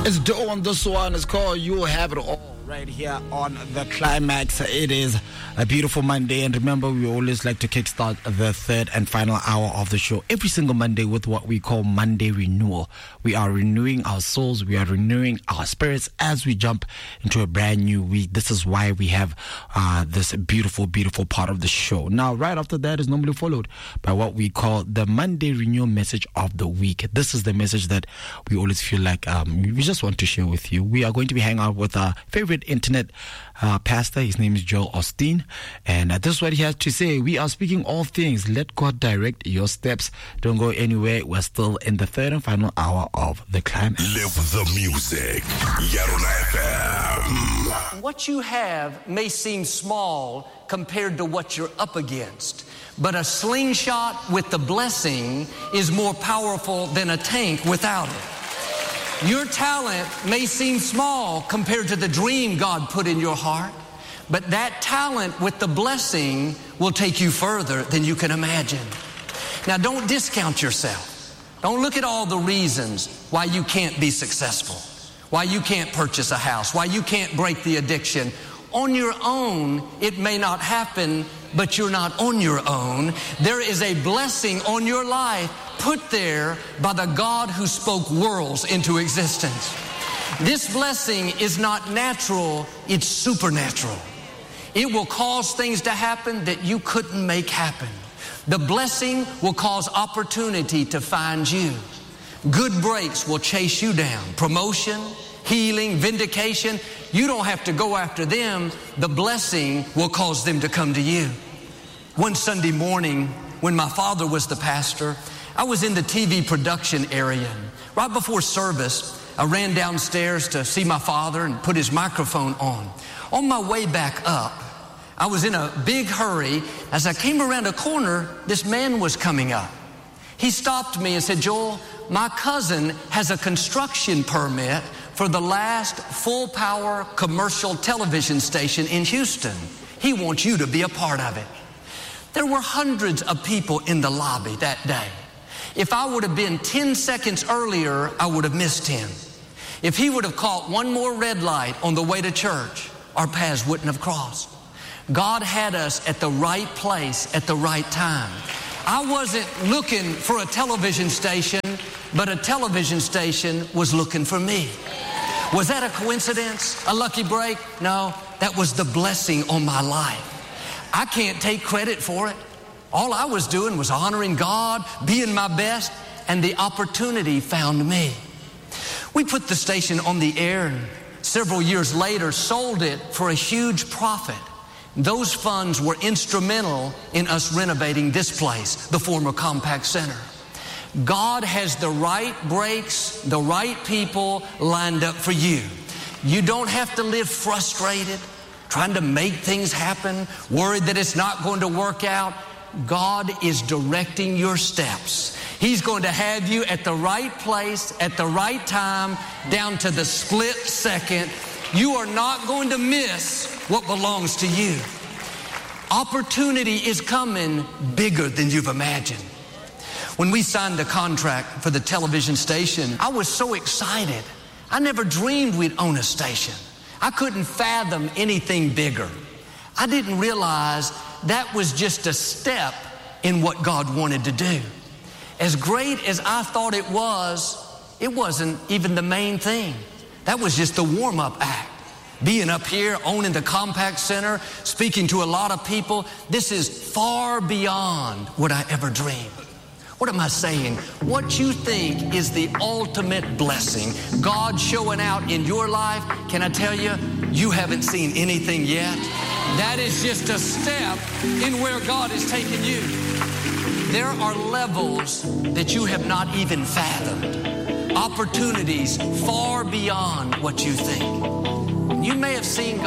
It's Doe on this one. It's called You'll Have It All right here on The Climax. It is a beautiful Monday, and remember, we always like to kickstart the third and final hour of the show every single Monday with what we call Monday Renewal. We are renewing our souls, we are renewing our spirits as we jump into a brand new week. This is why we have this beautiful part of the show. Now, right after that is normally followed by what we call the Monday Renewal message of the week. This is the message that we always feel like we just want to share with you. We are going to be hanging out with our favorite internet pastor. His name is Joel Osteen, and this is what he has to say. We are speaking all things. Let God direct your steps. Don't go anywhere. We're still in the third and final hour of The Climax. Live the music. Yarona FM. What you have may seem small compared to what you're up against, but a slingshot with the blessing is more powerful than a tank without it. Your talent may seem small compared to the dream God put in your heart, but that talent with the blessing will take you further than you can imagine. Now, don't discount yourself. Don't look at all the reasons why you can't be successful, why you can't purchase a house, why you can't break the addiction. On your own, it may not happen, but you're not on your own. There is a blessing on your life put there by the God who spoke worlds into existence. This blessing is not natural, it's supernatural. It will cause things to happen that you couldn't make happen. The blessing will cause opportunity to find you. Good breaks will chase you down. Promotion, healing, vindication. You don't have to go after them. The blessing will cause them to come to you. One Sunday morning, when my father was the pastor, I was in the TV production area. Right before service, I ran downstairs to see my father and put his microphone on. On my way back up, I was in a big hurry. As I came around a corner, this man was coming up. He stopped me and said, "Joel, my cousin has a construction permit for the last full-power commercial television station in Houston. He wants you to be a part of it." There were hundreds of people in the lobby that day. If I would have been 10 seconds earlier, I would have missed him. If he would have caught one more red light on the way to church, our paths wouldn't have crossed. God had us at the right place at the right time. I wasn't looking for a television station, but a television station was looking for me. Was that a coincidence? A lucky break? No, that was the blessing on my life. I can't take credit for it. All I was doing was honoring God, being my best, and the opportunity found me. We put the station on the air and several years later sold it for a huge profit. Those funds were instrumental in us renovating this place, the former Compaq Center. God has the right breaks, the right people lined up for you. You don't have to live frustrated, trying to make things happen, worried that it's not going to work out. God is directing your steps. He's going to have you at the right place, at the right time, down to the split second. You are not going to miss what belongs to you. Opportunity is coming bigger than you've imagined. When we signed the contract for the television station, I was so excited. I never dreamed we'd own a station. I couldn't fathom anything bigger. I didn't realize that was just a step in what God wanted to do. As great as I thought it wasn't even the main thing. That was just the warm-up act. Being up here, owning the Compaq Center, speaking to a lot of people, this is far beyond what I ever dreamed. What am I saying? What you think is the ultimate blessing, God showing out in your life, can I tell you, you haven't seen anything yet. That is just a step in where God is taking you. There are levels that you have not even fathomed. Opportunities far beyond what you think. You may have seen